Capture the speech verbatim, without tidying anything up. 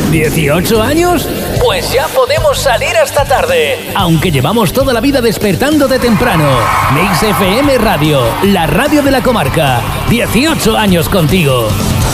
¿dieciocho años? Pues ya podemos salir hasta tarde, aunque llevamos toda la vida despertando de temprano. Mix F M Radio, la radio de la comarca. dieciocho años contigo.